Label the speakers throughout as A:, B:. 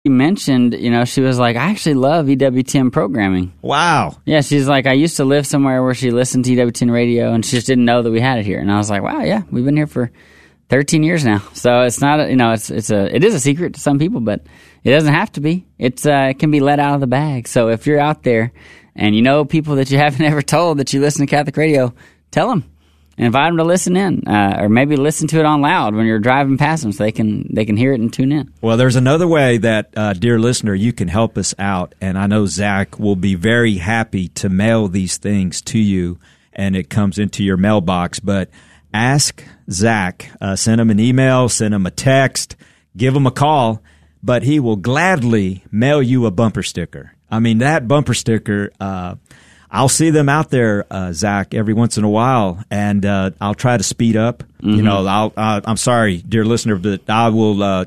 A: mentioned, she was like, I actually love EWTN programming.
B: Wow.
A: Yeah, she's like, I used to live somewhere where she listened to EWTN radio, and she just didn't know that we had it here. And I was like, wow, yeah, we've been here for 13 years now. So it's not, it is a secret to some people, but it doesn't have to be. It can be let out of the bag. So if you're out there and you know people that you haven't ever told that you listen to Catholic radio, tell them. And invite them to listen in, or maybe listen to it on loud when you're driving past them, so they can hear it and tune in.
B: Well, there's another way that, dear listener, you can help us out, and I know Zach will be very happy to mail these things to you, and it comes into your mailbox. But ask Zach, send him an email, send him a text, give him a call, but he will gladly mail you a bumper sticker. I mean, that bumper sticker. I'll see them out there, Zach, every once in a while, and I'll try to speed up. Mm-hmm. I'm sorry, dear listener, but I will,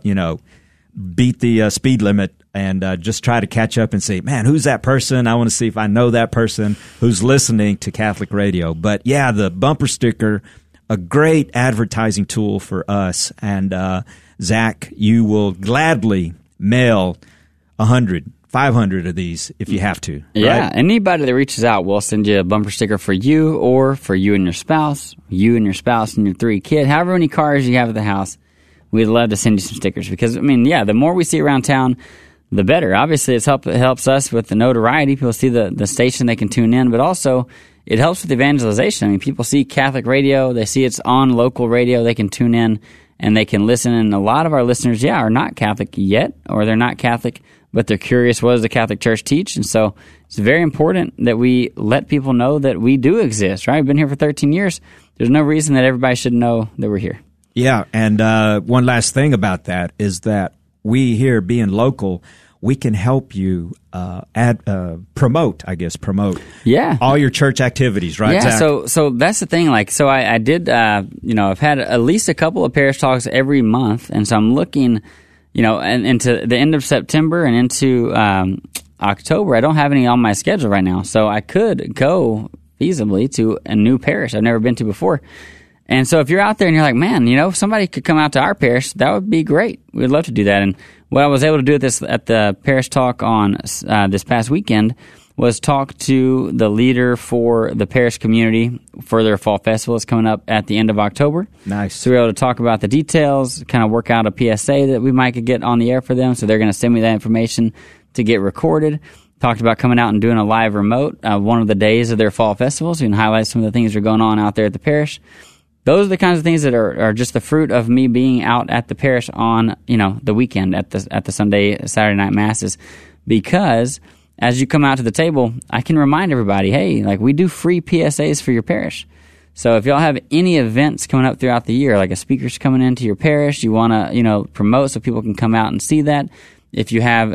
B: beat the speed limit and just try to catch up and say, man, who's that person? I want to see if I know that person who's listening to Catholic radio. But yeah, the bumper sticker, a great advertising tool for us. And Zach, you will gladly mail 100. 500 of these if you have to.
A: Yeah,
B: right?
A: Anybody that reaches out, we'll send you a bumper sticker for you or for you and your spouse and your 3 kids, however many cars you have at the house. We'd love to send you some stickers because, the more we see around town, the better. Obviously, it helps us with the notoriety. People see the station, they can tune in, but also it helps with evangelization. People see Catholic radio, they see it's on local radio, they can tune in and they can listen. And a lot of our listeners, are not Catholic yet, or they're not Catholic, but they're curious, what does the Catholic Church teach? And so it's very important that we let people know that we do exist, right? We've been here for 13 years. There's no reason that everybody should know that we're here.
B: Yeah, and one last thing about that is that we here, being local, we can help you promote all your church activities, right,
A: Yeah,
B: Zach?
A: so that's the thing. I did, I've had at least a couple of parish talks every month, and so I'm looking and into the end of September and into October. I don't have any on my schedule right now, so I could go feasibly to a new parish I've never been to before. And so if you're out there and you're like, man, somebody could come out to our parish, that would be great. We'd love to do that. And what I was able to do at the parish talk on this past weekend was talk to the leader for the parish community for their fall festival. It's coming up at the end of October.
B: Nice.
A: So we were able to talk about the details, kind of work out a PSA that we might could get on the air for them. So they're going to send me that information to get recorded. Talked about coming out and doing a live remote one of the days of their fall festival, so you can highlight some of the things that are going on out there at the parish. Those are the kinds of things that are just the fruit of me being out at the parish on the weekend at the Saturday night masses, because as you come out to the table, I can remind everybody, hey, we do free PSAs for your parish. So if y'all have any events coming up throughout the year, like a speaker's coming into your parish, you want to, promote so people can come out and see that. If you have,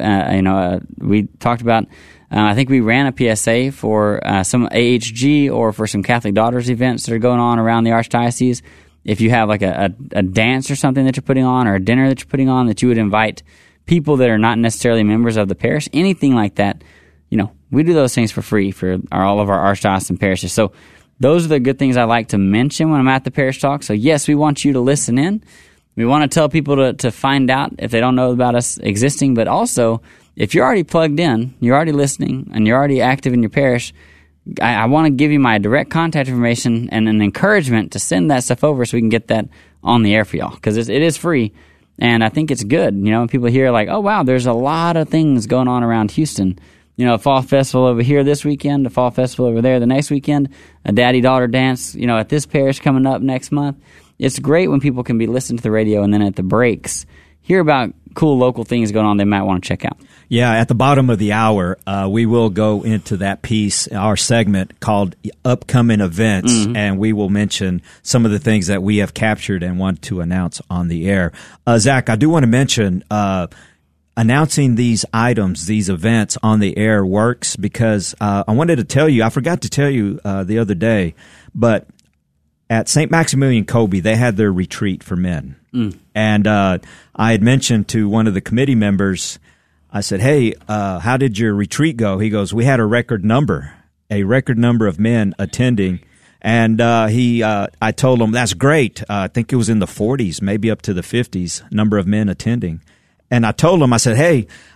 A: we talked about, I think we ran a PSA for some AHG or for some Catholic Daughters events that are going on around the Archdiocese. If you have a dance or something that you're putting on, or a dinner that you're putting on, that you would invite people that are not necessarily members of the parish, anything like that, we do those things for free for all of our archdiocesan parishes. So those are the good things I like to mention when I'm at the parish talk. So yes, we want you to listen in. We want to tell people to find out if they don't know about us existing, but also if you're already plugged in, you're already listening, and you're already active in your parish, I want to give you my direct contact information and an encouragement to send that stuff over so we can get that on the air for y'all, because it is free. And I think it's good, when people hear oh, wow, there's a lot of things going on around Houston. A fall festival over here this weekend, a fall festival over there the next weekend, a daddy-daughter dance, at this parish coming up next month. It's great when people can be listening to the radio and then at the breaks hear about cool local things going on they might want to check out.
B: Yeah, at the bottom of the hour, we will go into that piece, our segment called Upcoming Events, and we will mention some of the things that we have captured and want to announce on the air. Zach, I do want to mention announcing these items, these events on the air works because I wanted to tell you, I forgot to tell you the other day, but at St. Maximilian Kolbe, they had their retreat for men. And I had mentioned to one of the committee members, I said, hey, how did your retreat go? He goes, we had a record number of men attending. And I told him, that's great. I think it was in the 40s, maybe up to the 50s, number of men attending. And I told him, I said, hey,